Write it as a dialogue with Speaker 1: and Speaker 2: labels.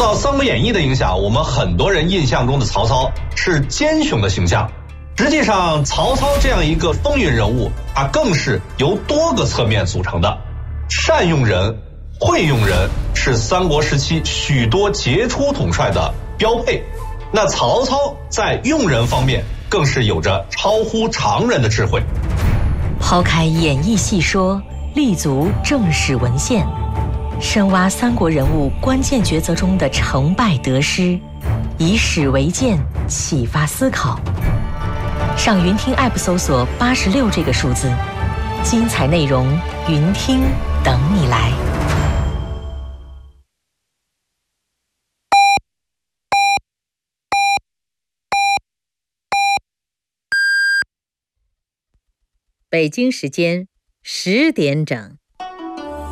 Speaker 1: 到《三国演义》的影响，我们很多人印象中的曹操是奸雄的形象。实际上，曹操这样一个风云人物，他更是由多个侧面组成的。善用人、会用人是三国时期许多杰出统帅的标配。那曹操在用人方面更是有着超乎常人的智慧。
Speaker 2: 抛开演义细说，立足正史文献，深挖三国人物关键抉择中的成败得失，以史为鉴，启发思考。上云听 App 搜索86这个数字，精彩内容云听等你来。
Speaker 3: 北京时间10点整。